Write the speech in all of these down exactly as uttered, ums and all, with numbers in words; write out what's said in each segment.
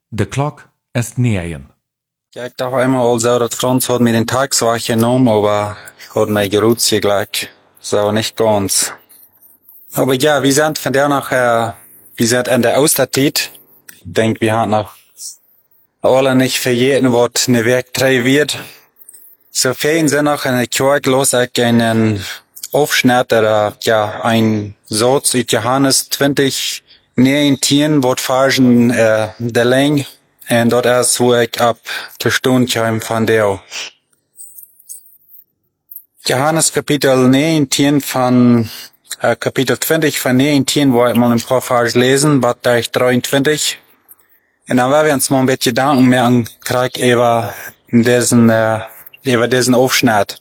De klok is negen. Ja, ik dacht eenmaal al zo dat Franz had mir den Tag so genommen, aber ich hat mich gerutscht gleich. So, nicht ganz. Aber ja, wir sind von der noch, äh, wir sind in der Ostertiet. Ich denke, wir haben noch alle nicht verjährt, was ne Werk drei wird. So vielen sind noch in der Kirche los, ich einen Aufschnitt, oder, ja, ein Satz aus Johannes zwanzig, neunzehn, wat fargen, äh, der Länge. En dat is hoe ik ab de stund kwam van deel. Johannes kapitel neunzehn van, äh, kapitel twintig van neunzehn, wo ik mal een paar Verse lesen, wat daar drieëntwintig. En dan werden we ons mal een beetje danken meer aan krijg over diesen, äh, over diesen Aufschnitt.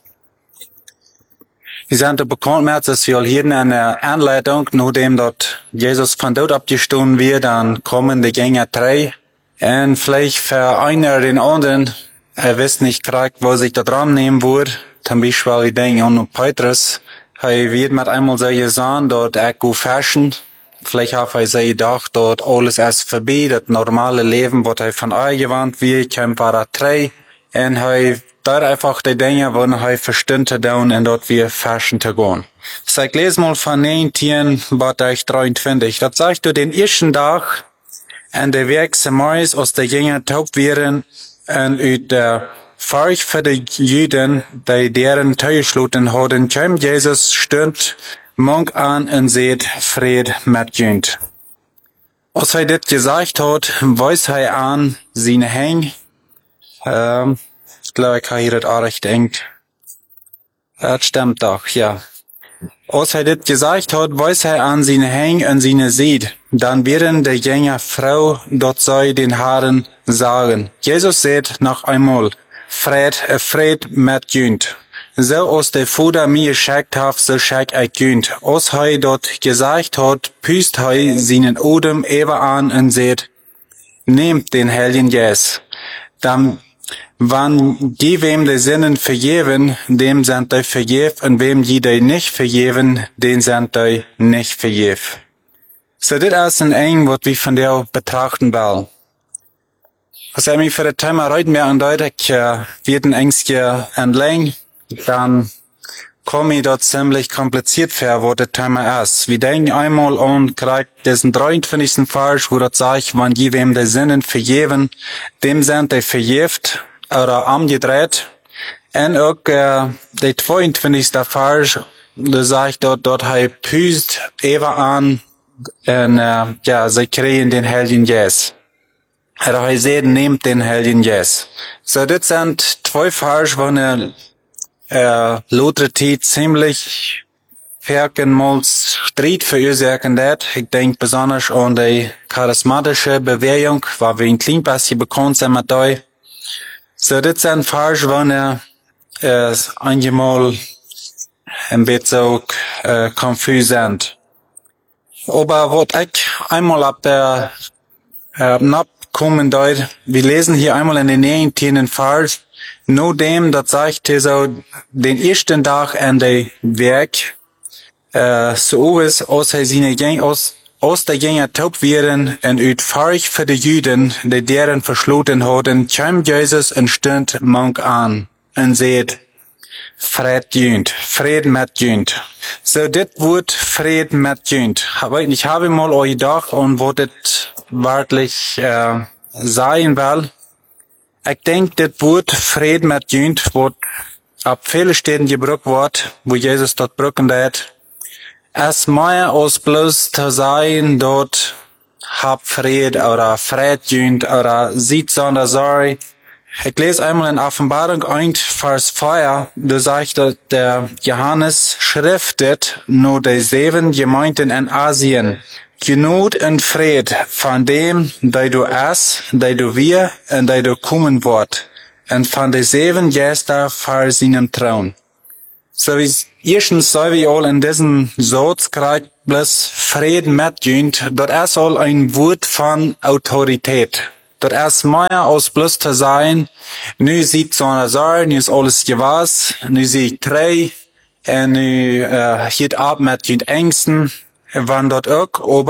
Wir sind bekannt met, dass wir hier eine Anleitung, nachdem dort Jesus von dort abgestoßen wird, dann kommen die Gänger drei. En vielleicht für einer den anderen, er wisst nicht gerade, wo sich da dran nehmen würde. Zum Beispiel, ich denke an Petrus. Er wird mit einmal so gesagt, dort er gut fashion. Vielleicht hat er sich gedacht, dort alles erst vorbei, das normale Leben, was er von euch gewandt wird, kommt war er drei. En er dort einfach die Dinge, wo er verstünde dann, und dort wir fashion zu gehen. So, ich lese mal von neunzehn, was dreiëntwintig. Das sagt du den ersten Tag, en de werk Samaris als de gingen taub wären, en uit de Furcht voor de Juden, die deren tegengesloten hadden, kwam Jesus stund Monk aan en zeet vrede met junt. Als hij dit gezegd had, wees hij aan zijn heng. Ähm, ich glaube, ich habe hier das auch recht eng. Das stimmt doch, ja. Als hij dit gezegd had, wees hij aan zijn heng en zijn ziet. Dan werden de jonge Frau dat zij den Haaren sagen. Jesus sagt noch einmal, Fred, Fred met junt. So als der Vater mir geschickt hat, so schick ich junt. Als hij dat gezegd had, pust hij seinen Odem even aan en sagt, nehmt den Heiligen Geist. Dan wann die wem de Sinnen vergeven, dem sind die vergef, und wem die die nicht vergeven, den sind die nicht vergef. So, dit is een eng wat we van jou betrachten wel. Als ik me voor het thema ruit meer aanduid, ik uh, wird een engstje entlang, dan kom je dat ziemlich kompliziert ver, wat het thema is. We denken einmal an, krijg diesen drieëntwintigsten Vers, wo dat sagt, wann die wem de Sinnen vergeven, dem sind die vergeft, oder umgedreht. En ook uh, de tweeëntwintigste Vers, da sagt dort, dort hij pust even aan, en uh, ja, ze kregen den Heiligen Geist. Er hij zei, nehmt den Heiligen Geist. So, dit zijn twee Verse, wo eine uh, latere tijd ziemlich verkenmals Streit verursachen dat. Ik denk besonders an die charismatische Bewegung, waar we een klein beetje bekannt zijn met die. So, dit zijn Verse, wo eine uh, einmal een beetje ook uh, confus sind. Aber wat ich einmal ab der äh, abkommen deut, wir lesen hier einmal in den neunzehnten Vers, nur dem, das sagt er so, den ersten Tag an der Werk, äh, so ist, aus er seine Gang, aus, aus der Gänger taub wären, und uit Furcht für die Juden, die deren verschloten hadden, kam Jesus und stund Monk an, und seht, Fred junt, Fred met junt. So, dit wordt Fred met junt. Aber ich habe mal euch gedacht, und wo dit wörtlich äh, sein will. Ich denk, dit wordt Fred met junt, wo ab viele Städten gebraucht wird, wo Jesus dort brücken hat. Es mehr als bloß zu sein, dort hab Fred oder Fred junt oder sieht sondern sorry. Ich lese einmal in Offenbarung eins, Vers vier, da sagt der Johannes schriftet nur die sieben Gemeinden in Asien. Genut und Fried von dem, der du es, der du wir und der du kommen wird, und von den sieben Gästen vor seinem Thron. So wie erstens sei wir all in diesem Satz kriegt bloß Frieden mitgehend, dort ist all ein Wort von Autorität. Dat is meer als bloß te zijn, nu ziet zo'n zaar, nu is alles gewas, nu zie ik trei, en nu uh, geht ab met je angsten, wann dat ook, aber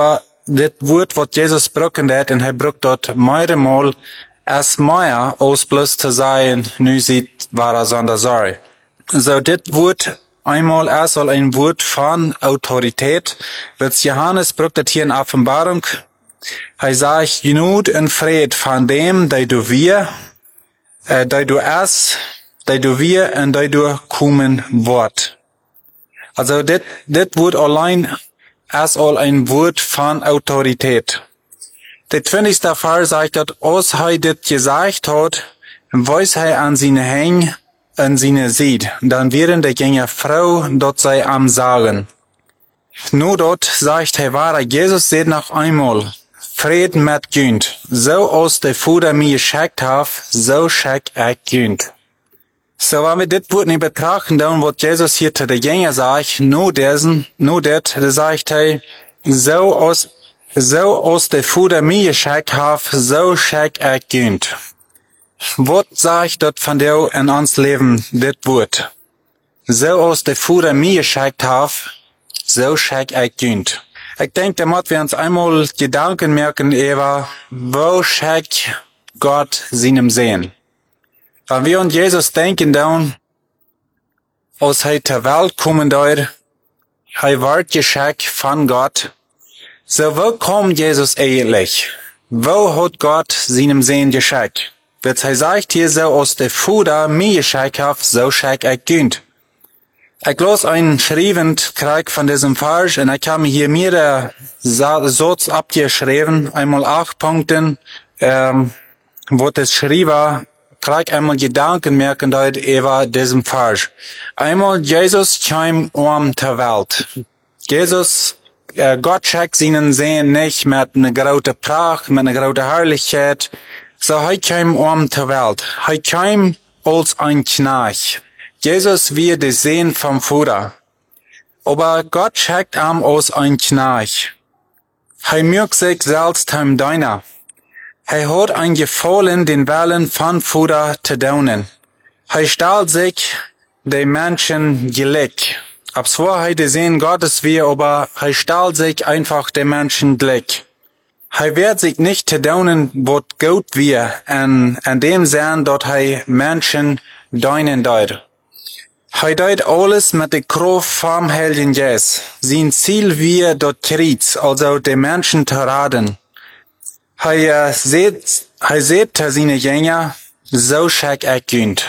das Wort, was Jesus brücken hat, und er brückt dort mehrere als mehr, als bloß zu sein, nu sieht, war er sondern sorry. So, das Wort einmal erst soll ein Wort von Autorität, wird Johannes brückt das hier in Offenbarung. Er sagt, genug und Fried von dem, der du wir, äh, der du erst, der du wir und der du kommen wird. Also, das, das Wort allein ist all ein Wort von Autorität. Der zwanzigste Vers sagt, dass als er das gesagt hat, weiß er an seine Hänge und seine sieht. Dann während der Gänger Frau dort sei am Sagen. Nur dort sagt er wahre, Jesus sagt noch einmal, Frieden mit Günd. So als der Vater mir geschickt hat, so schickt er Günd. So, wenn wir das Wort nicht betrachten, dann wird Jesus hier zu der Gänger sagt, nur dessen, nur das, da sagt er, so als, so als der Vater mir geschickt hat, so schickt er Günd. Was sagt dort von dir in uns Leben, das Wort? So als der Vater mir geschickt hat, so schickt er Günd. Ich denke, da müssen wir uns einmal Gedanken merken, Eva, wo schickt Gott seinem Sehen? Wenn wir an Jesus denken, dann, als er zur Welt kommen dort, er wird geschickt von Gott. So, wo kommt Jesus eigentlich? Wo hat Gott seinem Sehen geschickt? Wird er sagt hier so, als der Vater mir geschickt hat, so schickt er Günd. Ich las einen schriebend Krieg von diesem Vers und ich habe hier mehrere Satz abgeschrieben, einmal acht Punkten, ähm, wo das schrieb, Krieg einmal Gedanken merken dort über diesem Vers. Einmal Jesus kam um zur Welt. Jesus, äh, Gott schickt seinen Sehen nicht mit einer großen Pracht, mit einer großen Herrlichkeit. So, er kam um zur Welt. Er kam als ein Knecht. Jesus wird der Sehen vom Vater. Aber Gott schickt ihm als ein Knecht. Er mögt sich selbst heim deiner. Er hat ein Gefallen, den Willen von Vater zu tun. Er stellt sich den Menschen gleich. Ab zwar er der Sehen Gottes wir, aber er stellt sich einfach den Menschen gleich. Er wird sich nicht zu tun, was gut wir, an, an dem Sehen, dort er Menschen deinen dort. Er tut alles mit der Kraft vom Heiligen Geist. Sein Ziel wir dort Kreuz, also den Menschen zu raten. Er sieht, er sieht seine Jünger, so schickt er Günd.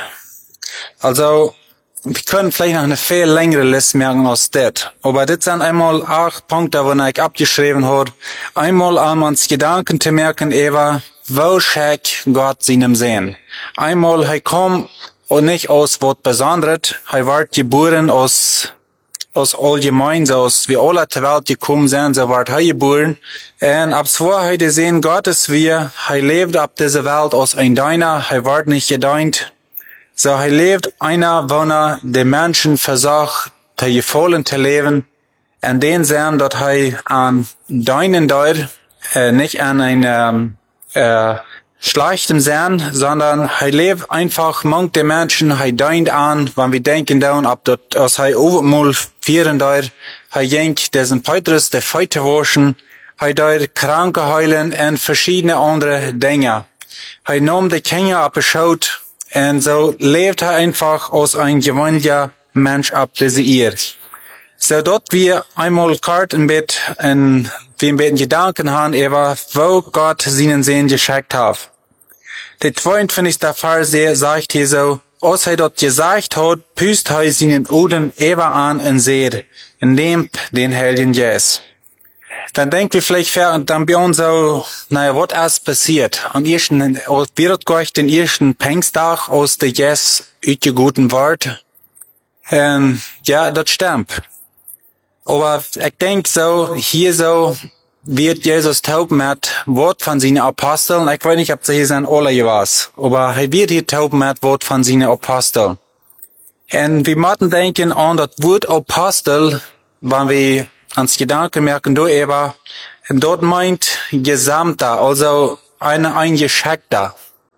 Also, wir können vielleicht noch eine viel längere Liste merken als das. Aber das sind einmal acht Punkte, wo ich abgeschrieben habe. Einmal um uns Gedanken zu merken, Eva, wo schickt Gott seinem Sehen? Einmal, er kommt und nicht aus was Besonderes. Er wird geboren aus, aus allgemein, so aus wie alle zur Welt gekommen sind, so wird er geboren. Und ab zwei heute sehen Gottes wir, er lebt ab dieser Welt aus ein Deiner, er wird nicht gedeunt. So, er lebt einer, wo er den Menschen versucht, zu gefallen zu leben. Und den sehen, dass er an Deinen dort, äh, nicht an einem, äh, schlechtem Sinn, sondern er lebt einfach, mangt den Menschen, er deunt an, wenn wir denken dann, ob dort, als er overmal vieren dort, er jenkt diesen Petrus, der Feite waschen, er dort Kranke heilen und verschiedene andere Dinge. Er nahm die Kinder abgeschaut, und so lebt er einfach als ein gewöhnlicher Mensch ab dieser Erde. So dort wir einmal kart ein Bett, und wir ein bisschen Gedanken haben über, wo Gott seinen Sehen geschickt hat. Der zweiundfünfzigste Vers sagt hier so, als er dort gesagt hat, püst er seinen Uden Eva an und seht, und nehmt den Heiligen Geist. Dann denken wir vielleicht, dann bei uns so, naja, was ist passiert? Am ersten, wird Gott den ersten Pfingsttag aus der Geist utgeguten Wort? Und ja, das stimmt. Aber ich denke so, hier so, wird Jesus taub mit Wort von seinen Aposteln. Ich weiß nicht, ob sie hier sind alle was, aber er wird hier taub mit Wort von seinen Aposteln. Und wir müssen denken an das Wort Apostel, wenn wir ans Gedanken merken, du Eva, dort meint Gesamter, also eine eingeschickter.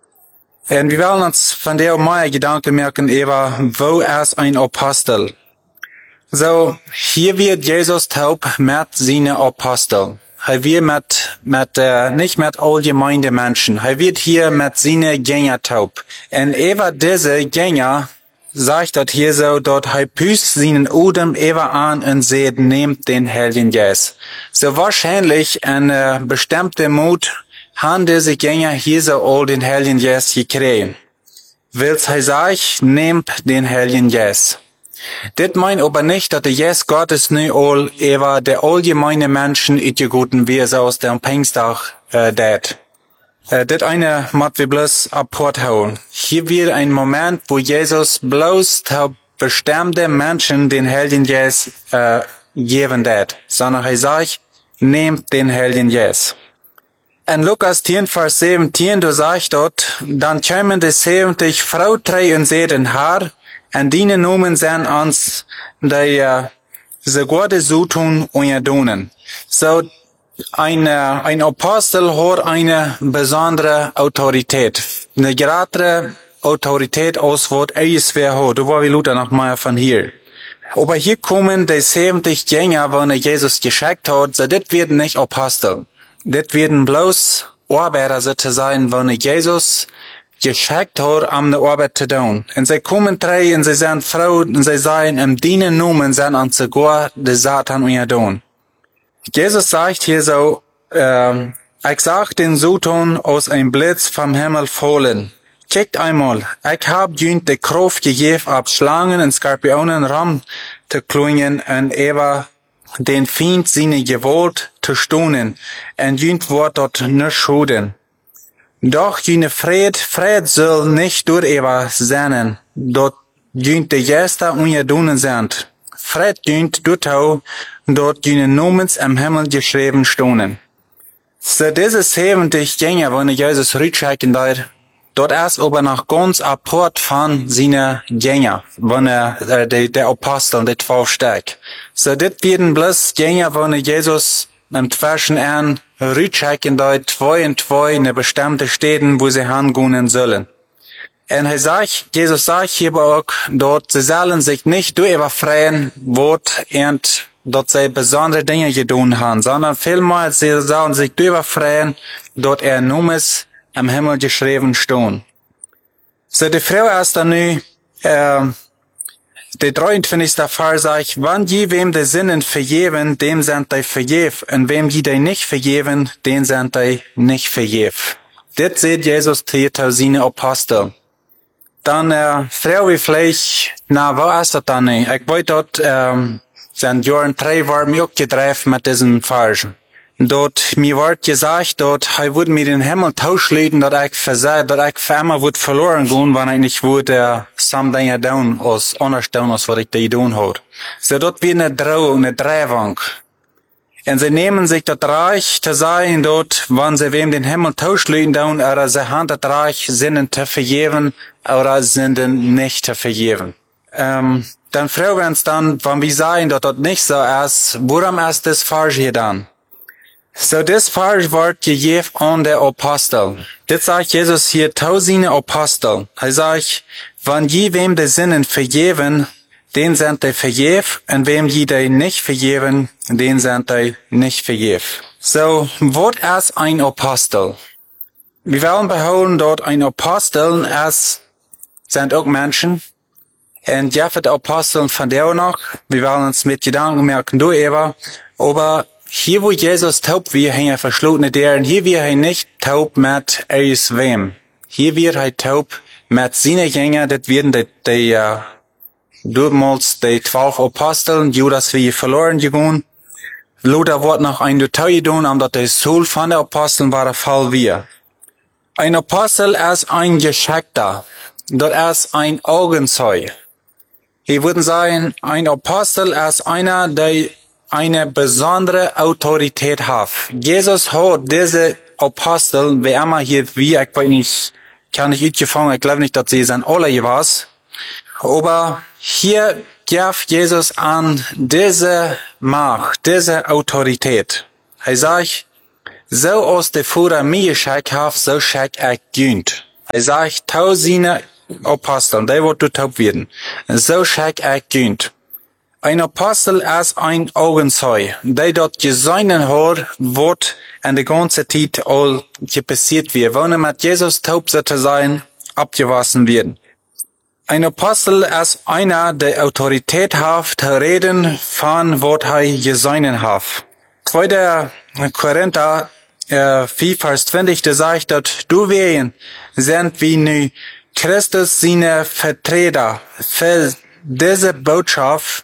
Und wir wollen uns von der mehr Gedanken merken, Eva, wo ist ein Apostel? So, hier wird Jesus taub mit seinen Aposteln. er wird mit, mit, äh, nicht mit allgemeinen Menschen. Er wird hier mit seinen Gänger taub. Und über diese Gänger sagt dort hier so, dort er püst seinen Odem über an und seht, nehmt den Heiligen Geist. So wahrscheinlich eine bestimmte Mut haben diese Gänger hier so all den Heiligen Geist gekriegt. Willst er sagt, nehmt den Heiligen Geist. Das meint aber nicht, dass der Geist Gottes nicht all über der allgemeine Menschen utgeguten wie es aus dem Pfingsttag äh, dat. Äh, das eine muss wir bloß abholen. Hier wird ein Moment, wo Jesus bloß zu bestimmte Menschen den Heiligen Geist äh, geben dat, sondern er sagt, nehmt den Heiligen Geist. In Lukas zehn, Vers siebzehn, du sagst dort, dann kämen die siebzig Frautreien und sehen Haar, und die nomen zijn ons die uh, ze gode zutun und doen. So, ein, uh, ein Apostel hat eine besondere Autorität. Eine gerade Autorität aus, was er wer hat. Du war wie Luther noch mal von hier. Aber hier kommen die siebzig Jünger, wo Jesus geschickt hat, so das werden nicht Apostel. Das werden bloß Arbeiter sozusagen, wo Jesus geschickt hat, um eine Arbeit zu tun. Und sie kommen drei, und sie sind Frauen, und sie sagen, im Dienen Nomen sind an sogar der Satan und tun. Jesus sagt hier so, äh, ich sag den Satan aus einem Blitz vom Himmel fallen. Kijkt einmal, ich hab jünt die Kraft gegeben, ab Schlangen und Skorpionen rum zu klingen und über den Feind seine Gewalt zu stonen, und jünt wird dort nicht schuden. Doch jene Fried, Fried soll nicht durch über sein, dort jünt die Gäste ungedonen sind. Fried jünt dort auch, dort jene Nomens am Himmel geschrieben stonen. So diese siebzig Jünger, wo Jesus rückschicken dort, dort erst aber noch ganz apart von seinen Jünger, wo er, der, der Apostel, der zwölf Stück. So das werden bloß Jünger, wo Jesus am Zwischen an rückschicken dort zwei und zwei in bestimmte Städten, wo sie hingehen sollen. Und er sagt, Jesus sagt hier auch, dort sie sollen sich nicht durch überfreien, Wort und dort sie besondere Dinge getan haben, sondern vielmehr sie sollen sich durch überfreien, dort er Nummes am Himmel geschrieben stehen. So die Frau ist dann nu, äh, der dreiundzwanzigste Vers sagt, wann je wem die Sinnen vergeben, dem sind die vergeben, und wem je die nicht vergeben, den sind die nicht vergeben. Das sieht Jesus hier zu seinen Apostel. Dann, äh, Frau wie vielleicht, na, wo ist das dann nicht? Ich wollte dort, ähm, sind Jahren drei war mir auch getroffen mit diesen Versen. Dort, mir wird gesagt, dort, er würde mir den Himmel tauschlegen, dass ich versagt, dass ich für immer würde verloren gehen, wenn ich nicht würde, äh, some Dinge tun, als anders tun, als was ich da getan habe. So, dort wie eine Drohung, eine Drehung. Und sie nehmen sich das Reich zu sein, dort, wenn sie wem den Himmel tauschlegen tun, oder sie haben das Reich, sind zu vergeben, oder sind nicht zu vergeben. Ähm, dann fragen wir uns dann, wenn wir sagen, dass das nicht so ist, warum ist das falsch hier dann? So, das falsch wird gegeben an der Apostel. Das sagt Jesus hier, tausende Apostel. Er sagt, wenn je wem die Sinnen vergeben, den sind die vergeben, und wem je die nicht vergeben, den sind die nicht vergeben. So, was ist ein Apostel? Wir wollen behaupten, dort ein Apostel ist, sind auch Menschen. Und ja, für die Apostel von der noch, wir wollen uns mit Gedanken merken, du Eva, aber hier, wo Jesus taub wird, hängen verschlossene Dären. Hier wird er nicht taub mit eis wem. Hier wird er taub mit seinen Jüngern, das werden die, die, uh, damals die zwölf Aposteln, Judas wie verloren gegangen. Luther wird noch ein Detail tun, um dass der Soul von der Aposteln war der Fall wir. Ein Apostel ist ein Geschickter. Das ist ein Augenzeuge. Ich würde sagen, ein Apostel ist einer, der eine besondere Autorität hat. Jesus hat diese Apostel, wie immer hier, wie, ich weiß nicht, kann ich nicht gefangen, ich glaube nicht, dass sie sind alle was. Aber hier gibt Jesus an diese Macht, diese Autorität. Er sagt, so aus der Führer mir geschickt hat, so schickt er günt. Er sagt, tausende Apostel, die wird taub werden. So schickt er günt. Ein Apostel als ein Augenzeu, der dort geseinen hat, wird an der ganzen Zeit all passiert wird. Wenn er mit Jesus taub zu sein, abgewaschen werden. Ein Apostel als einer, der Autorität hat, zu reden von, was er geseinen hat. zweiter Korinther äh, vier, Vers zwanzig, da sagt, dass du wir sind wie nu Christus seine Vertreter für diese Botschaft,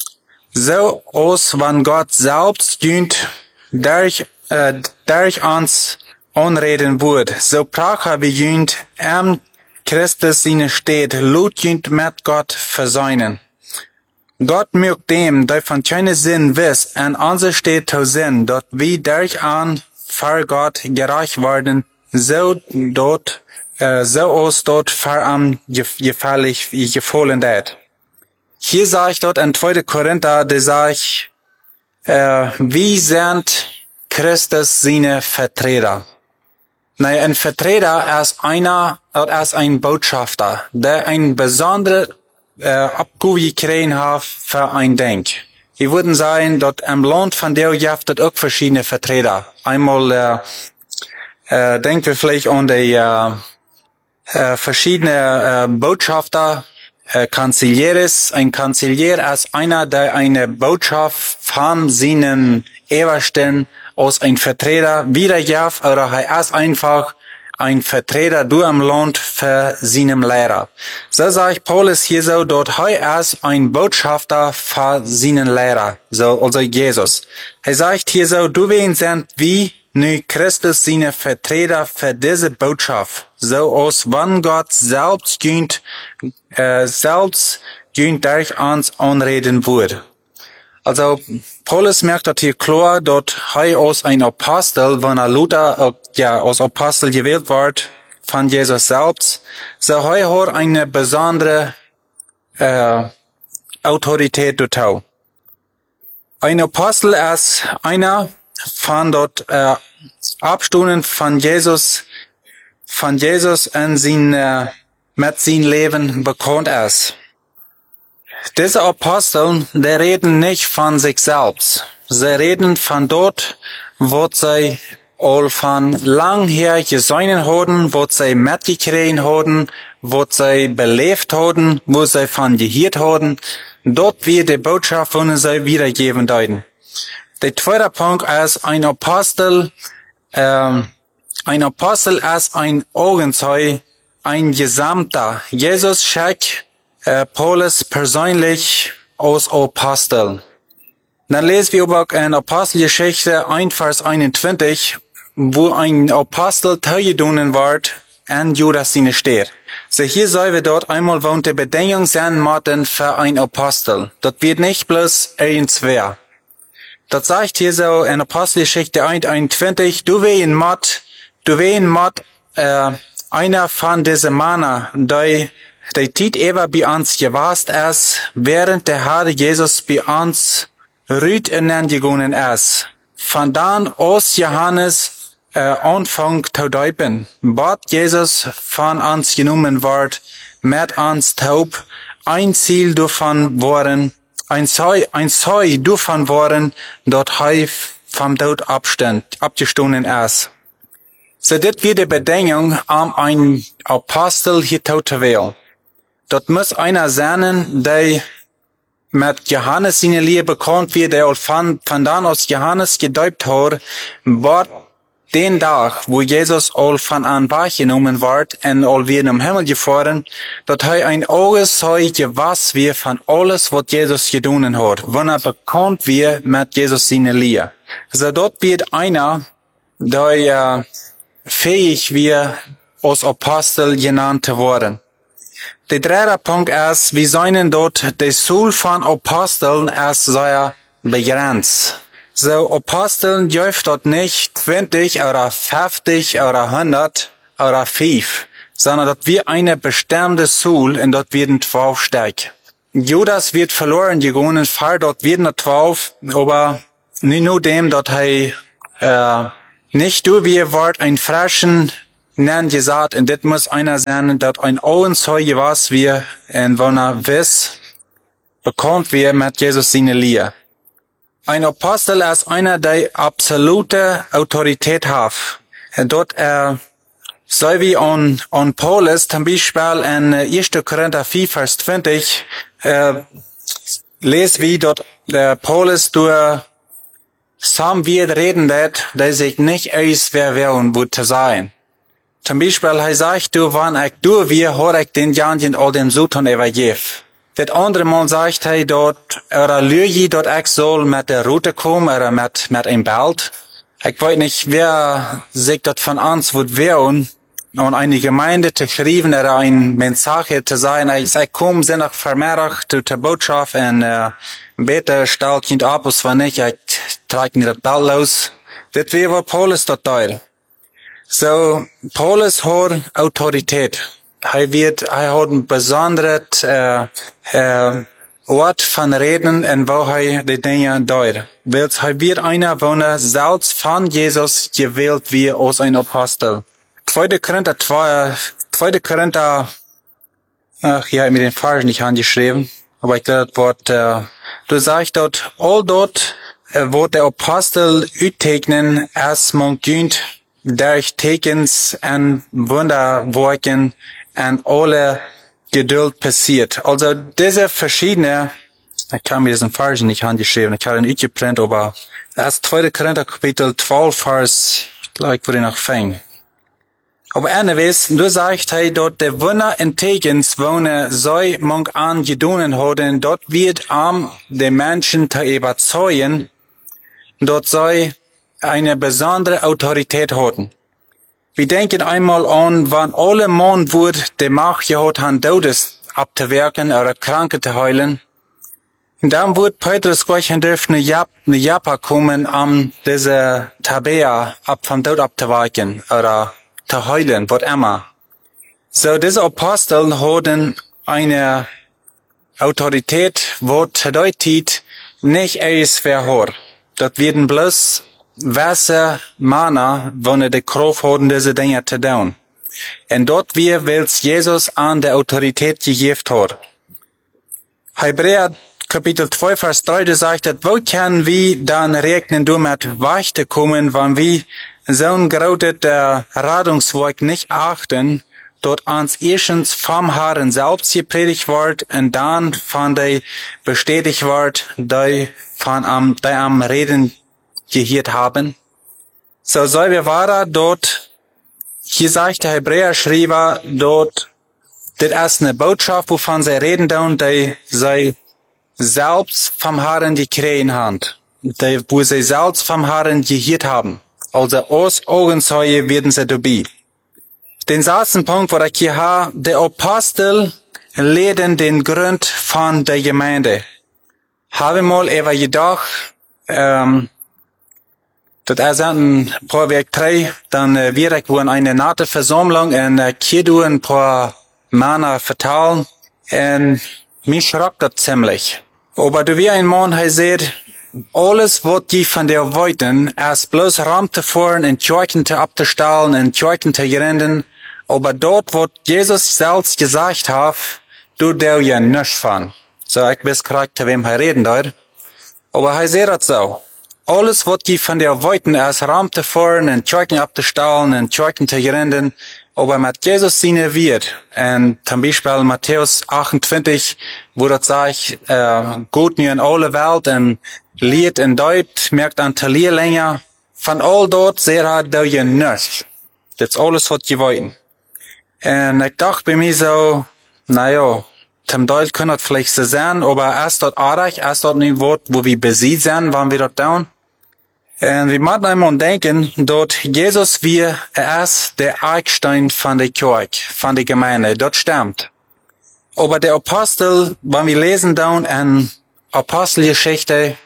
so aus, wenn Gott selbst jünt, durch, äh, durch uns anreden wird. So pracher wie jünt, am Christus seine steht, lut jünt mit Gott verseinen. Gott mögt dem, der von keinem Sinn wiss, an unser steht zu Sinn, dort wie durch an für Gott gerecht werden, so dort, äh, so aus dort für am gefällig, gefallen wird. Hier sage ich dort in zweiter Korinther, da sage ich, äh, wie sind Christus seine Vertreter? Naja, ein Vertreter ist einer, ist ein Botschafter, der ein besonderes äh, Abgabe gekriegt hat für ein Denk. Ich würde sagen, dort im Land von der gibt es auch verschiedene Vertreter. Einmal, äh, äh, denken wir vielleicht an die, äh, äh, verschiedene äh, Botschafter, äh, Kanzlieres. Ein Kanzlier ist einer, der eine Botschaft von seinen Ebersten aus ein Vertreter wiedergibt, oder er ist einfach ein Vertreter du am Land für seinem Lehrer. So sagt Paulus hier so, dort er ist ein Botschafter für seinen Lehrer, so, also Jesus. Er sagt hier so, du wen sind wie nu Christus seine Vertreter für diese Botschaft, so aus wann Gott selbst gönnt, äh, selbst gönnt durch uns anreden wird. Also, Paulus merkt das hier klar, dort er aus ein Apostel, wenn er Luther, ja, als Apostel gewählt wird, von Jesus selbst, so er hat eine besondere, äh, Autorität dort. Ein Apostel ist einer von dort, äh, Abstunden von Jesus, von Jesus in sein, äh, mit sein Leben bekannt ist. Diese Apostel, die reden nicht von sich selbst. Sie reden von dort, wo sie all von lang her gesehen haben, wo sie mitgekriegt haben, wo sie belebt haben, wo sie von gehört haben. Dort wird die Botschaft von sie wiedergeben deuten. Der zweite Punkt ist, ein Apostel, ähm, ein Apostel ist ein Augenzeu, ein Gesamter. Jesus schickt Äh, Paulus persönlich aus Apostel. Dann lesen wir über eine Apostelgeschichte eins Vers einundzwanzig, wo ein Apostel teilgenommen wird an Judas seine steht. So hier sollen wir dort einmal wohnt die Bedingung sein müssen für ein Apostel. Das wird nicht bloß irgendwer. Das sagt hier so in Apostelgeschichte eins einundzwanzig, du wehen Mott, du wehen Mott, äh, einer von diesen Männer, die Die Zeit ever bei uns gewast ist, während der Herr Jesus bei uns rüt gegangen ist. Von dann aus Johannes äh, Anfang zu deupen, bat Jesus von uns genommen wird, mit uns taub, ein Ziel davon waren, ein Zeu, ein Zeu davon waren, dort heu vom Tod abstand, abgestoßen ist. So das wird die Bedingung, um ein Apostel hier zu wählen. Dort muss einer sein, der mit Johannes seine Lehre bekannt wird, der von, von dann aus Johannes gedeupt hat, war den Tag, wo Jesus all von an wahrgenommen wird und all wir im Himmel gefahren, dort er ein Augenzeuge was wir von alles, was Jesus getan hat, wenn er bekannt wird mit Jesus seine Lehre. Also dort wird einer, der äh, fähig wird, als Apostel genannt zu werden. Der dritte Punkt ist, wir sollen dort die Zahl von Aposteln als sehr begrenzt. So Aposteln dürfen dort nicht zwanzig oder fünfzig oder hundert oder fünf, sondern dort wird eine bestimmte Zahl und dort werden zwölf Stück. Judas wird verloren gegangen, weil dort werden zwölf, aber nicht nur dem, dort er äh, nicht du wie Wort ein frischen Nein gesagt, und das muss einer sein, dass ein Augenzeuge was wir, und wenn er wiss, bekommt wir mit Jesus seine Lehre. Ein Apostel ist einer, der absolute Autorität hat. Dort er so wie an, an Paulus, zum Beispiel in erster Korinther vier, Vers zwanzig, äh, lest wie dort der Paulus durch Sam wird reden, der sich nicht aus wer werden wird zu sein. Zum Beispiel, er sagt, du, wann ich du wir, hör ich den Janjen all dem Sultan evangelium. Das andere Mal sagt er dort, oder Lüge, dort ich soll mit der Route kommen, oder mit, mit einem Belt. Ich weiß nicht, wer sich dort von uns wird wehren, um eine Gemeinde zu schreiben, oder ein Mensage zu sein. Ich sage, komm, sind noch vermehrt zu der Botschaft, und, äh, bitte, stell Kind ab, was war nicht, ich trage mir das Belt los. Das wäre Paulus dort teuer. So, Paulus hat Autorität. Er wird, er hat ein besonderes, äh, äh, Ort von Reden, und wo er die Dinge deutet. Weil er wird einer, wo er selbst von Jesus gewählt wird als ein Apostel. zweiter Korinther zwei, zweiter Korinther, ach, ja, mit den Versen nicht angeschrieben, aber ich glaube, das Wort, äh, du sagst dort, all dort, äh, wo der Apostel utegnen, als man gönnt, durch Tekens und Wunderwerken und alle Geduld passiert. Also diese verschiedene, ich kann mir diesen Vers nicht angeschrieben, ich habe ihn nicht geprintet, aber das zweite Korinther Kapitel zwölf, Vers, ich glaube, ich würde noch fangen. Aber anyways, du sagst, hey, dort der Wunder in Tekens, wo ne so man an gedonen haben, dort wird am den Menschen zu überzeugen, dort soll eine besondere Autorität haben. Wir denken einmal an, wann alle Mann wird die Macht gehabt haben, Todes abzuwerken oder Kranke zu heilen. Und dann wird Petrus gleich in dürfen eine Japa kommen, um diese Tabea ab vom Tod abzuweichen oder zu heilen, was immer. So, diese Apostel hatten eine Autorität, wo bedeutet, nicht alles verhört. Dort werden bloß Wasser, Mana, wo ne de Kraft haben, diese Dinge zu tun. Und dort wir, wel's Jesus an der Autorität gegeben hat. Hebräer Kapitel zwei, Vers drei, da sagt, wo können wir dann rechnen, du mit Weichte kommen, wenn wir so ein großes Radungswerk nicht achten, dort ans erstens vom Herrn selbst gepredigt wird, und dann von der bestätigt wird, die von am, die am Reden gehört haben. So soll wir weiter dort, hier sagt der Hebräer-Schreiber, dort, das ist eine Botschaft, wovon sie reden, und die sie selbst vom Herrn gekriegt haben, die, wo sie selbst vom Herrn gehört haben. Also aus Augenzeuge werden sie dabei. Den ersten Punkt, wo ich hier habe, der Apostel lehren den Grund von der Gemeinde. Habe mal aber jedoch, ähm, das ist ein paar Werk drei, dann äh, wir ich in eine nette Versammlung und äh, hier ein paar Männer verteilen, und mich schockt das ziemlich. Aber du wie ein Mann, er sagt, alles, was die von der wollten, ist bloß Raum zu fahren, in Kirchen zu abzustellen, in Kirchen zu rennen, aber dort, wo Jesus selbst gesagt hat, du der ja nichts von. So, ich weiß gerade, zu wem er reden dort. Aber er sagt das so. Alles, was die von der wollten, ist Raum zu fahren, in Kirchen abzustellen, in Kirchen zu rennen, aber mit Jesus seine wird. Und zum Beispiel Matthäus achtundzwanzig, wo das sagt, äh, Gott nur in alle Welt, und Lied in Deutsch, merkt an der Lehrlinge, von all dort sehr hat du ja nichts. Das ist alles, was die wollten. Und ich dachte bei mir so, naja, zum Deutsch kann das vielleicht so sein, aber erst dort artig, erst dort ein Wort, wo wir besiegt sind, waren wir dort down. Und wir müssen einmal denken, dort Jesus wir, er ist der Eckstein von der Kirche, von der Gemeinde, dort stimmt. Aber der Apostel, wenn wir lesen down in Apostelgeschichte,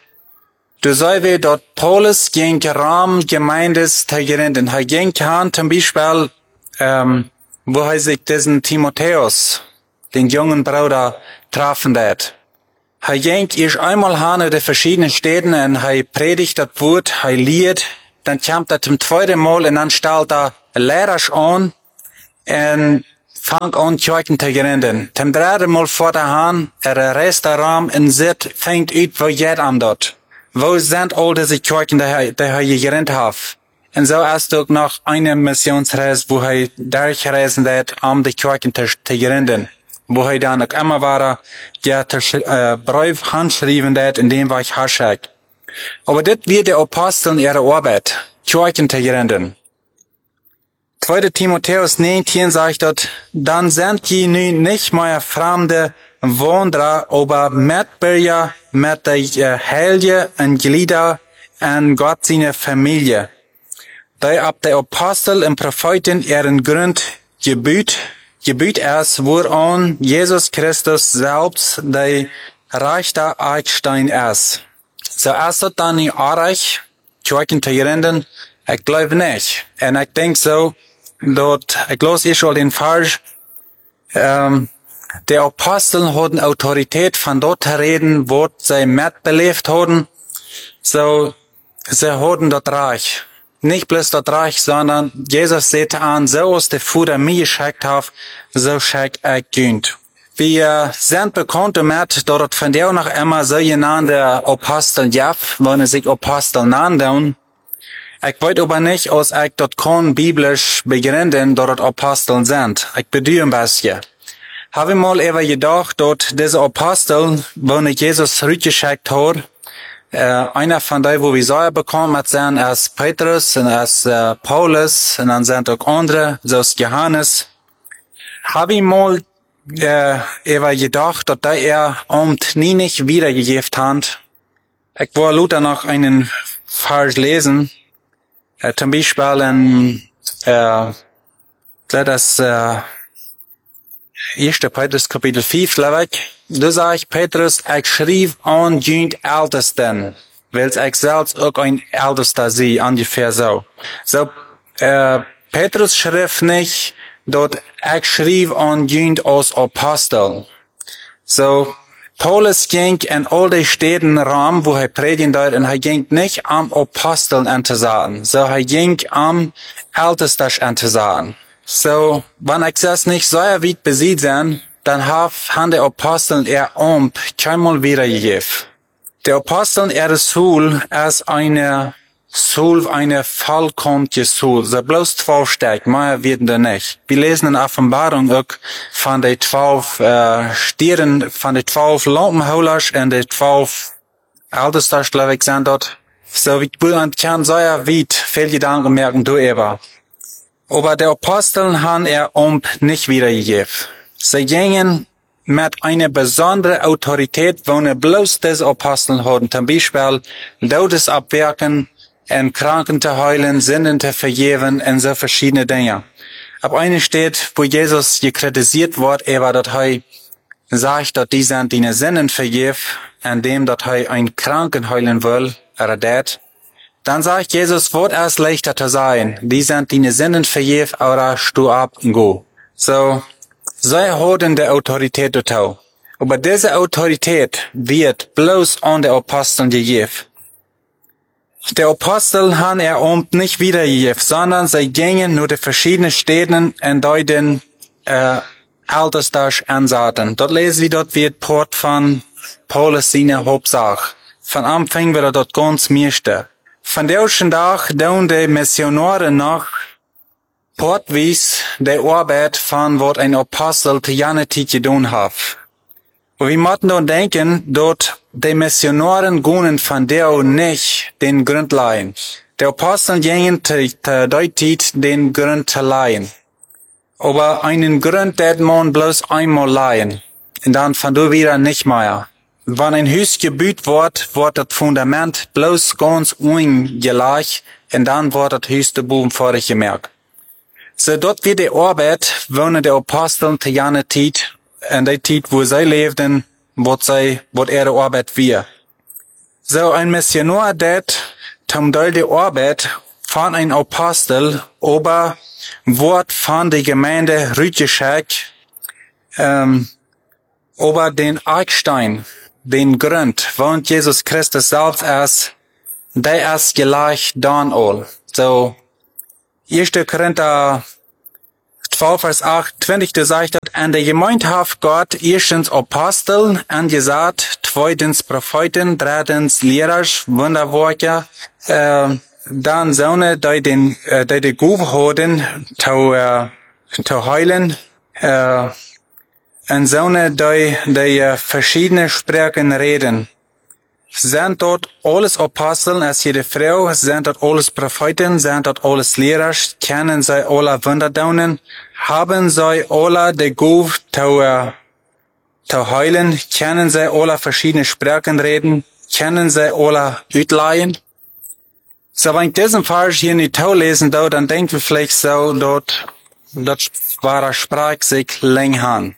du soll wir dort Paulus gegen Raum Gemeindes teilgerennen. Er ging an zum Beispiel, ähm, wo er sich diesen Timotheus, den jungen Bruder, trafen hat. Er ging erst einmal hin in die verschiedenen Städten und er predigt das Wort, er lehrt, dann kommt er zum zweiten Mal und dann stellt er Lehrer an und fang an kijken te gründen. Tem derde mal vor der Hand, er Restaurant in zit, fängt uit, wo jet am dort. Wo sind all diese Kirchen, die er, die er gegründet hat? Und so ist auch noch eine Missionsreise, wo er durchreisen wird, um die Kirchen zu, zu gründen. Wo er dann auch immer war, ja, der äh, Brief handschreiben wird, in dem war ich Hashtag. Aber das wird der Apostel ihre Arbeit, Kirchen zu gründen. zweiter Timotheus neunzehn sagt dort, dann sind die nun nicht mehr fremde Wanderer, aber Mitbürger mit der äh, Heilige und Glieder an Gott seine Familie. Da ab der Apostel und Propheten ihren Grund gebüht, gebüht es, woran Jesus Christus selbst der rechte Eckstein ist. So ist das dann nicht arg, Kirchen zu gründen? Ich glaube nicht. Und ich denke so, dort, ich lese schon den Vers, ähm, die Apostel hatten Autorität von dort zu reden, wo sie mitbelebt hatten. So, sie hatten dort Reich. Nicht bloß dort Reich, sondern Jesus sagte an, so als der Vater mir geschickt hat, so schickt ich Günd. Wir sind bekannt damit, dort von der noch immer so genannte Apostel gab, wenn sie sich Apostel nannten. Ich weiß aber nicht, als ich dort kann biblisch begründen, dort Apostel sind. Ich bedeutet ein bisschen. Habe ich mal eben gedacht, dort diese Apostel, wo ich Jesus zurückgeschickt habe, äh, einer von denen, wo wir Säure bekommen hat, sind als Petrus und als äh, Paulus und dann sind auch andere, so als Johannes. Habe ich mal äh, eben gedacht, dass er Amt nie nicht wiedergegeben hat. Ich wollte Luther noch einen Vers lesen. Äh, zum Beispiel in äh, das äh, erste Petrus Kapitel vier, glaube ich. Da sage ich, Petrus, ich schrieb an die Ältesten, weil ich selbst auch ein Ältester sehe, ungefähr so. So, äh, Petrus schrieb nicht, dort ich schrieb an die als Apostel. So, Paulus ging in all die Städten Rom, wo er predigen dort, und er ging nicht am Aposteln anzusagen, so er ging am Ältesten anzusagen. So, wenn ich das nicht so weit besiegt sind, dann haben die Aposteln ihr Amt keinmal wiedergegeben. Die Aposteln ihre Schule ist eine Schule, eine vollkommene Schule. So bloß zwölf Stück, mehr werden da nicht. Wir lesen in Offenbarung auch von den zwölf äh, Stieren, von den zwölf Lampenholers und den zwölf Ältesten, glaube ich, sind dort. So, ich kann so weit viel Gedanken merken, du eben. Aber die Aposteln haben ihr Amt nicht wiedergegeben. Sie gingen mit einer besonderen Autorität, wo ne bloß diese Aposteln hatten. Zum Beispiel Todes abwerken, und Kranken zu heilen, Sünden zu vergeben und so verschiedene Dinge. Ab einer steht, wo Jesus gekritisiert wird, aber dass er sagt, dass die sind, die ne Sünden vergeben, indem dass er einen Kranken heilen will, oder das. Dann sagt Jesus, wird es leichter zu sein. Die sind, die ne Sünden vergeben, oder stu ab und go. So, sie haben die Autorität dazu. Aber diese Autorität wird bloß an die Aposteln gegeben. Die Apostel haben ihr Amt nicht wiedergegeben, sondern sie gingen nur die verschiedenen Städten und dort den äh, Ältesten ansaten. Dort lesen wir, dort wird Port von Paulus seine Hauptsache. Von Anfang wird er dort ganz meiste. Von der ersten Tag tun die Missionare noch portwies die Arbeit von was ein Apostel zu jener Zeit getan hat. Und wir müssen dann denken, dort die Missionaren gingen von der nicht den Grund leihen. Die Apostel gingen zu der Zeit den Grund zu leihen. Aber einen Grund, den man bloß einmal leihen. Und dann von da wieder nicht mehr. Wenn ein Haus gebaut wird, wird das Fundament bloß ganz ungelegt und dann wird das Haus der Boden fertig gemerkt. So dort wird die Arbeit, wohnen die Apostel zu jener Zeit, in der Zeit, wo sie lebten, wird sie, wird ihre Arbeit wir. So ein Missionar, der zum Teil die Arbeit von einem Apostel, aber wird von der Gemeinde rückgeschickt, ähm, über den Eckstein, den Grund, wo Jesus Christus selbst ist, der ist gleich dann all. So, erster Korinther twaalf vers achtundzwanzig, da sagt dat, en de Gemeinschaft Gott erstens Apostel, angesagt, zweitens Propheten, drittens Lehrers, Wunderwerker, äh, dan zonen die den, äh, die de Gaven houden, te, äh, te heilen, äh, en zonen die, die äh, verschiedene Sprachen reden. Zijn dort alles Aposteln als jede Frau, zijn dort alles Propheten, zijn dort alles Lehrers, kennen zij alle Wunderdonen, haben zij alle de Gaven te, uh, te heilen, kennen zij alle verschiedene Sprachen reden, kennen zij alle uitleihen. So, wenn ich diesen Vers hier nicht lesen darf, dann denken wir vielleicht so, dort, dort war er sprach sich länger an.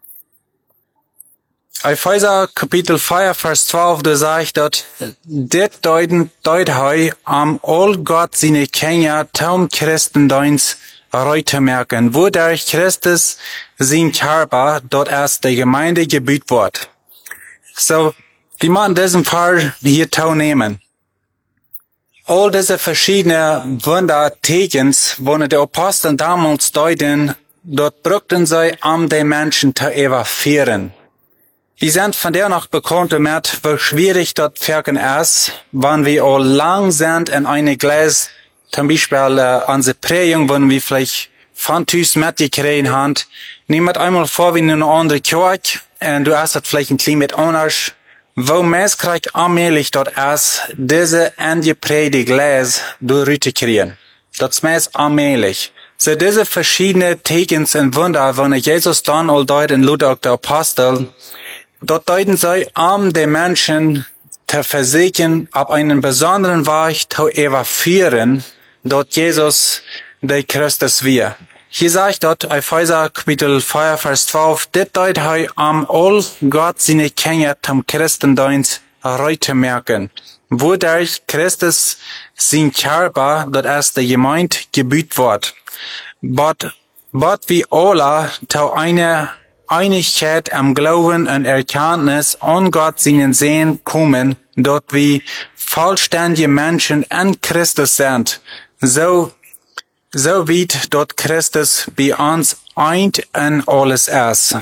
Epheser Kapitel vier, Vers zwölf, da sagt dort, dit deuten, deut hei, am all Gott seine Kinder, taum Christendienst, reute merken, wo der Christus sein Körper, dort erst der Gemeinde gebüht wird. So, die machen diesen Fall hier teilnehmen. All diese verschiedene Wundertegens, wo die Apostel damals deuten, dort brückten sie, um die Menschen zu evakuieren. Die sind von der noch bekannt damit, wie schwierig dort wirken ist, wenn wir all lang sind in eine Glas, zum Beispiel äh, unsere Prägung, wenn wir vielleicht von Tüß mitgekriegt haben. Niemand einmal vor wie in eine andere Kirche, und du hast das vielleicht ein klein mit anders, wo meist allmählich dort ist, diese angeprägte Glas durchzukriegen. Das ist meist allmählich. So diese verschiedenen Tegens und Wunder, wenn Jesus dann all deut in Ludwig der Apostel, dort deuten sie, um die Menschen zu versichern, auf einen besonderen Weg zu evakuieren, dort Jesus der Christus wir. Hier sagt dort, Epheser Kapitel vier, Vers zwölf, dit deut hei am all Gott seine Kinder zum Christendienst reute merken, wo der Christus sein Körper, dort erst der Gemeinde gebüht wird. But, but wie alle zu einer Einigkeit am Glauben und Erkenntnis an Gott seinen Sehen kommen, dort wie vollständige Menschen in Christus sind, so, so wie dort Christus bei uns eint in alles ist.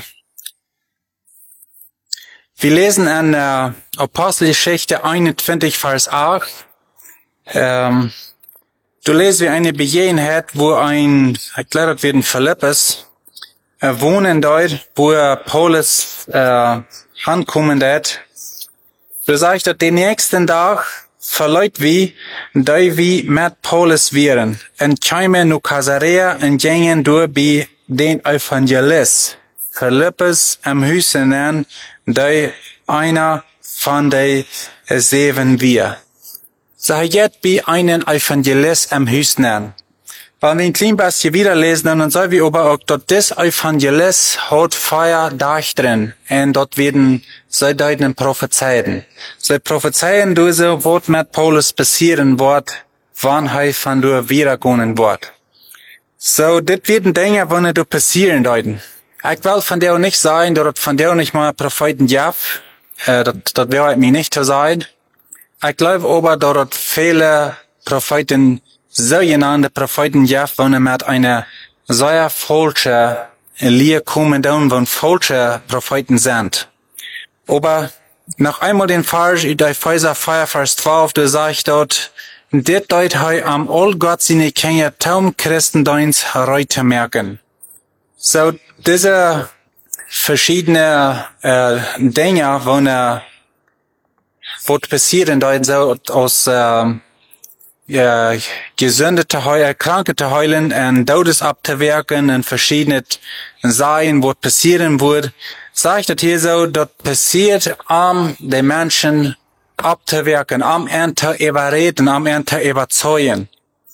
Wir lesen in äh, Apostelgeschichte einundzwanzig, Vers acht, ähm, du lesest wie eine Begebenheit, wo ein, ich glaube, das wird in Philippus, er wohnen dort, wo er Paulus äh, ankommen hat. Du sagst, dass den nächsten Tag verleut wie, die wie mit Paulus wären. Und kämen nach Caesarea und gingen durch bei den Evangelist Philippus am Hüsen an, die einer von den sieben wir. So jetzt bei einen Evangelist am Hüsen an. Wenn wir ein klein bisschen wieder lesen, dann sehen wir aber auch, dass das Evangelist hat Feuer da drin. Und dort werden sie deuten Prophezeien. Sie prophezeien diese, was mit Paulus passieren wird, wann er von der wiederkommen wird. So, das werden Dinge, die nicht passieren deuten. Ich will von der nicht sagen, dass von der nicht mal Propheten gibt. Äh, das, das wäre mir nicht zu sagen. Ich glaube aber, dass viele Propheten sogenannte Propheten gibt, wenn er mit einer sehr falschen Lehre kommen, dann, wenn falsche Propheten sind. Aber noch einmal den Vers in Epheser vier, Vers zwölf, da sagt dort, dit deut hei am all Gott seine Kinder zum Christendienst reute merken. So, diese verschiedene äh, Dinge, wenn er, was passieren, da so aus äh, ja, Gesunde zu heilen, Kranke zu heilen, und Todes abzuwerken, und verschiedene Sachen, was passieren wird, sagt das hier so, das passiert, um die Menschen abzuwerken, um ihn zu überreden, um ihn zu überzeugen.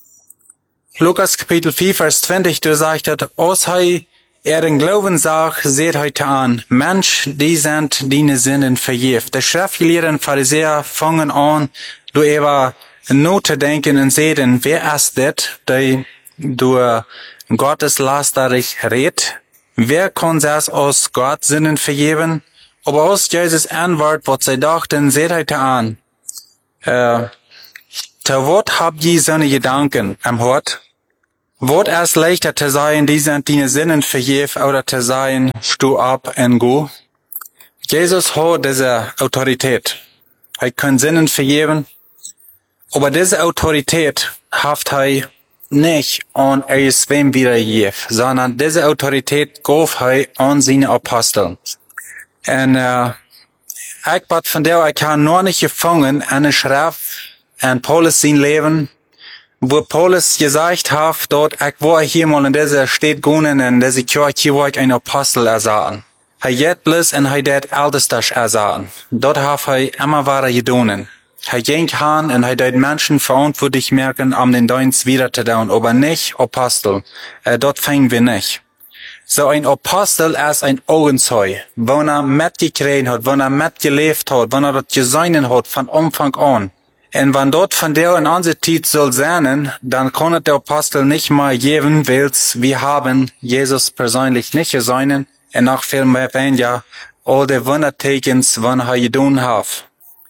Lukas Kapitel vier, Vers zwanzig, da sagt das, aus hei ihren Glauben sagt, seht heute an, Mensch, die sind deine Sünden vergift. Die Schriftgelehrten Pharisäer fangen an, du über Not zu denken und sehen, wer ist das, der durch Gottes Lasterich redet? Wer kann das aus Gott Sünden vergeben? Aber aus Jesus Antwort, was sie dachten, seht heute an. Äh, zu Wort habt ihr seine Gedanken am Hort. Wordt es leichter te zijn die zijn die zinnen vergeef, oder te zijn stu ab en go? Jesus hat diese Autorität. Er kann Sinnen vergeben, aber diese Autorität haft er nicht an irgendwem wiedergegeben, sondern diese Autorität gab er an seine Apostel. Und äh, ich bat von der, ich kann nur nicht gefangen an eine Schrift an Paulus sein Leben, wo Paulus gesagt hat, dort, ich war hier mal in dieser Stadt gewohnen, in dieser Kirche, wo ich ein Apostel ersahen. Hij jet bloß en hij deed eldesters erzaten. Dort hat hij immer wahre gedonen. Hij ging han en hij deed Menschen verantwortlich merken, um den Dienst wieder zu tun, aber nicht Apostel. Äh, dort fangen wir nicht. So ein Apostel ist ein Augenzeug. Wenn er mitgekriegt hat, wenn er mitgelebt hat, wenn er das gesehen hat von Anfang an. Und wenn dort von der in unserer Zeit soll sein, dann kann der Apostel nicht mal geben, weil wir haben Jesus persönlich nicht gesehen. En nog veel meer weniger, all de wondertekens, wann er gedaan hat.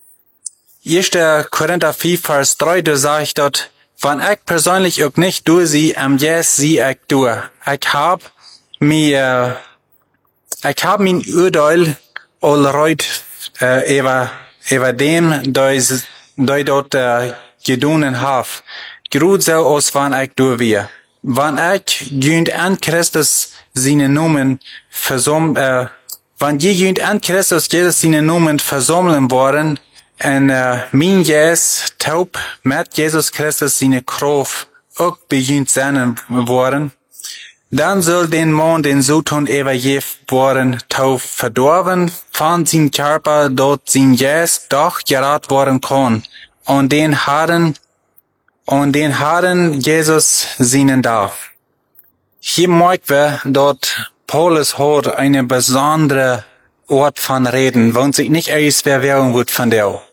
Eerste Korinther vier, Vers drei, da sagt dort, wann ich persönlich auch nicht durch sie, am Jes sie ich durch. Ich hab mir, ich hab mein Urteil allreut, äh, über, über dem, da ich dort, äh, gedaan hab. Grut so aus, wann ich durch wir. Wann ich günd an Christus seine Namen versammelt, äh, wann je günd an Christus Jesus seine Namen versammeln worden, und äh, mein Jes taub mit Jesus Christus seine Kraft auch begünt sein worden, dann soll den Mann den Satan übergeben worden, taub verdorben, von seinem Körper dort sein Jes doch gerat worden kann, und den Herren und den Herren Jesus seinen darf. Hier merken wir, dort Paulus hat eine besondere Ort von Reden, wo sich nicht alles verwehren wird von der.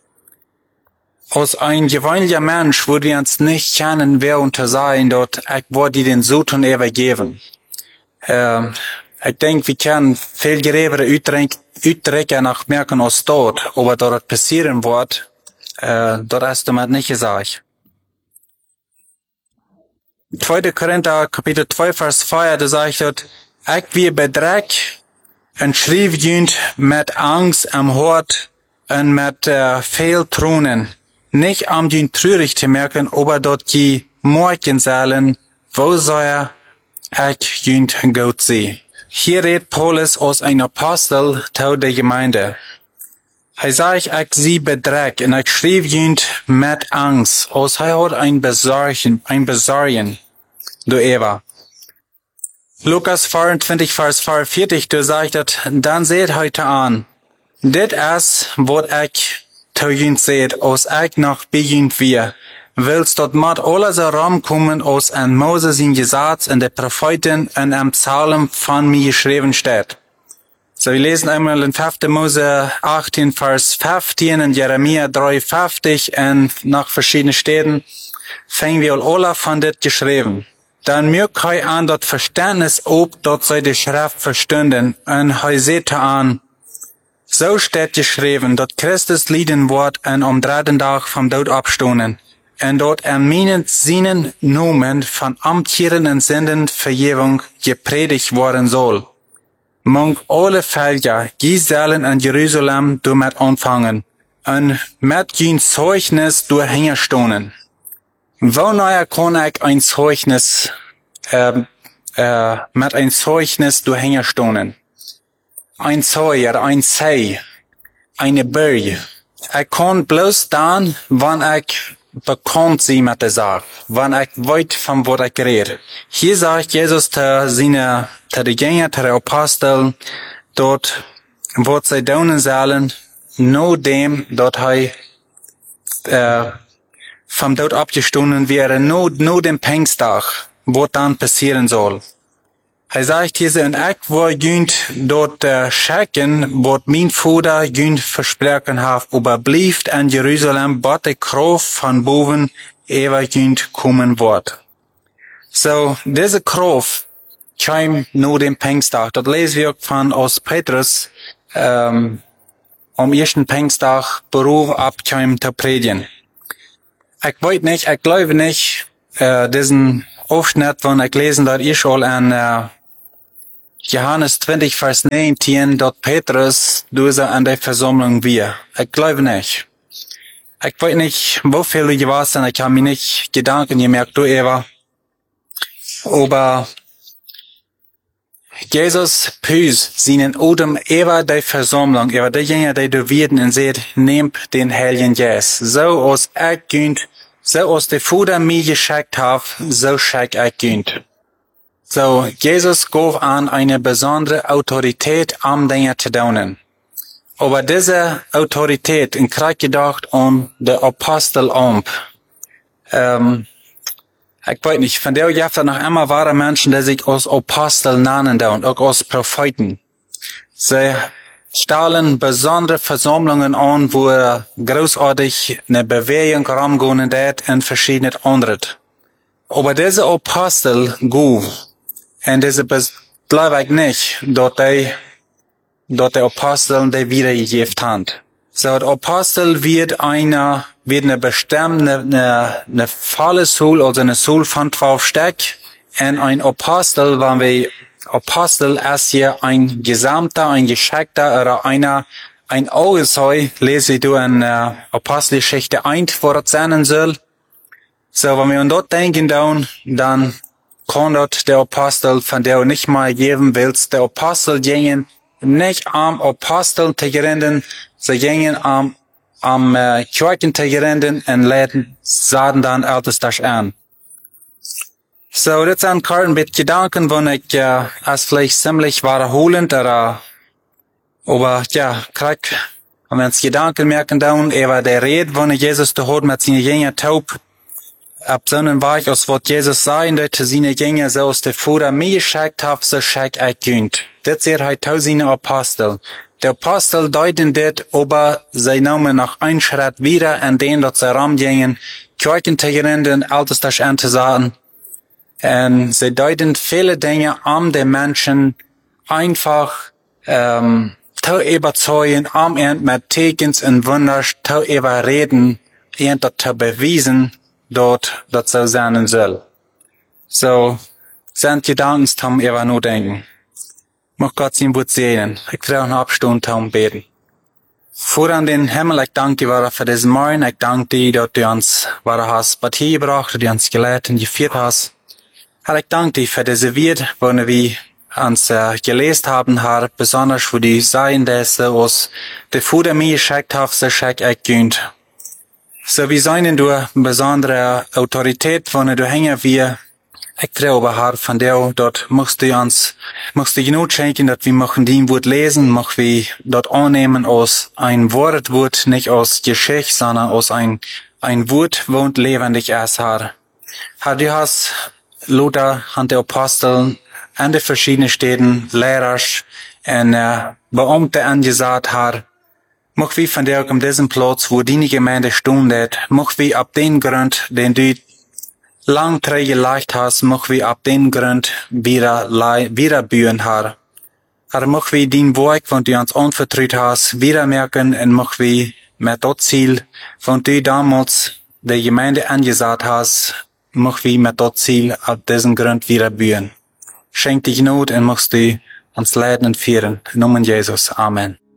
Als ein gewöhnlicher Mensch würde uns nicht kennen, wer unter sein, dort, ich würde den Satan übergeben. Ähm, ich denke, wir können viel gröbere Utdrücke nach merken als dort, aber dort passieren wird, äh, dort ist damit nicht gesagt. Zweite Korinther, Kapitel zwei, Vers vier, da sagt dort, ich wie bedreck und schrieb jünd mit Angst am Hort und mit äh, viel Tronen. Nicht um jünd trürig zu merken, aber dort die morgen sollen, wo soll ich jünd Gott sie. Hier redet Paulus als ein Apostel zu der Gemeinde. Er sagt, ich sie bedreck und ich schrieb jünd mit Angst, als er hat ein Besorgen, ein Besorgen, du Eva. Lukas vierundzwanzig, Vers vierundvierzig, du sagst, dann seht heute an, dit ist, was ich zu jünd seht, als ich noch begünd wir, willst dort mat alles herankommen, aus an Moses in Gesetz und der Propheten und am Psalm von mir geschrieben steht. So, wir lesen einmal in fünfter Mose achtzehn, Vers fünfzehn und Jeremia drei, fünfzig und nach verschiedenen Städten fängen wir alle von dit geschrieben. Dann mögt hei an dort Verständnis ob, dort sei die Schrift verstünden und hei seht an. So steht geschrieben, dort Christus lieden wird und am dritten Tag vom Tod abstoßen. Und dort erminen seinen Nomen von Amtieren und Sünden Vergebung gepredigt worden soll. Mong alle Völker, Gisellen in Jerusalem, du mit anfangen, und mit ein Zeugnis du hingerstonen. Wonach kann ich ein Zeugnis, äh, äh, mit ein Zeugnis du hingerstonen? Ein Zeuger, ein Sei, eine Berge. Ich kann bloß dann, wenn ich bekannt sie mit der Sache, wenn ich weit von was ich rede. Hier sagt Jesus zu seine, zu den Jüngern, zu den Aposteln, dort, wo sie tun sollen, nur dem, dort er, äh, vom Tod abgestoßen wäre, nur, nur dem Pfingsttag, was dann passieren soll. Er sagt hier, und ich war jünd dort äh, schicken, was mein Vater jünd versprochen hat, aber blieb in Jerusalem, bat die Kraft von boven, ever jünd kommen wird. So, diese Kraft kam nur dem Pfingsttag. Das lesen wir von aus Petrus, ähm, am ersten Pfingsttag Beruf abkam zu predigen. Ich weiß nicht, ich glaube nicht, äh, diesen oft net, wanneer ik lezen dat is al in uh, Johannes twintig, vers negentien, dat Petrus door an der Versammlung wir. Ich glaube nicht. Ich weiß nicht, wofür du warst, und ich habe mir nicht Gedanken gemerkt, du Eva. Aber Jesus püs seinen Odem über die Versammlung, über diejenigen, die du werden und seht, nehmt den Heiligen Geist. So als ich gönnt, so als der Vater mir geschickt hat, so schick ich gönnt. So, Jesus gab an eine besondere Autorität, um Dinge zu tun. Aber diese Autorität, in Krieg gedacht an der Apostel um. Ähm, ich weiß nicht, von der gibt es noch immer wahre Menschen, die sich als Apostel nennen und auch als Propheten. Sie stellen besondere Versammlungen an, wo großartig eine Bewegung rumgehen wird in verschiedene andere. Aber diese Apostel go, und diese glaube ich nicht, dass die, dass die Apostel die wiedergegeben haben. So, der Apostel wird einer, wird eine bestimmte, eine, eine volle Soul, also eine Soul von zwölf Stück. Und ein Apostel, wenn wir, Apostel ist hier ein Gesamter, ein Geschickter oder einer, ein Augenzeu, lese du in uh, Apostelgeschichte eins, wo das sein soll. So, wenn wir an dort denken, dann, dann kann dort der Apostel, von der du nicht mal geben willst, der Apostel gingen nicht am Apostel te gerinden, sie gingen am, am äh, Kirchen te gerinden und leiden, sahen dann alles das an. So, das sind ein mit Gedanken, wo ich, äh, als vielleicht ziemlich wiederholend, oder, aber, ja, krieg, wenn wir uns Gedanken merken, dann, über der Rede, wo Jesus da hat mit seinen Jüngern taub, ab so einem Weg, als was Jesus sagen, dass seine Jünger so aus der Vater mir geschickt hat, so schick ich gönnt. Das ist halt auch seine Apostel. Der Apostel deuten das, aber sie nehmen noch einen Schritt wieder, in den, dass sie rumgingen, Kirchen zu gründen, alles das anzusagen. Und sie deuten viele Dinge, um den Menschen einfach, ähm, zu überzeugen, um ihn mit Tekens und Wunder zu überreden, ihn zu beweisen, dort, das so sein soll. So, sind Gedanken zum über nur denken. Mag Gott sein Wort sehen. Ich will auch eine Abstunde zum Beten. Vor an den Himmel, ich danke dir für diesen Morgen. Ich danke dir, dass du uns, was hast, bei dir gebracht, dass du uns gelehrt und geführt hast. Herr, ich danke dir für diese Wort, wo wir uns äh, gelesen haben, Herr, besonders wo die sein, dass aus der Vater mir geschickt hat, so schick ich gönnt. So wie seien du eine besondere Autorität, wenn du hängen wir. Ich glaube, Herr, von der, dort musst du uns, musst du genug schenken, dass wir machen den Wort lesen, machen wir dort annehmen aus ein Wort, Wort, nicht aus Geschichte, sondern aus ein, ein Wort, wo lebendig ist, Herr. Herr, du hast Luther, an der Apostel, an den verschiedenen Städten, Lehrer und äh, Beamte angesagt, Herr. Mach wie von der um diesen Platz, wo die Gemeinde stundet, mach wie ab den Grund, den du lang geleicht hast, mach wie ab den Grund wieder, wieder bühen, Herr. Herr, mach wie den Werk, von du uns anvertraut hast, wieder merken und mach wie mit das Ziel, von du damals der Gemeinde angesagt hast, mach wie mit das Ziel ab diesen Grund wieder bühen. Schenk dich Not und machst du uns leiden und führen. In Namen Jesus. Amen.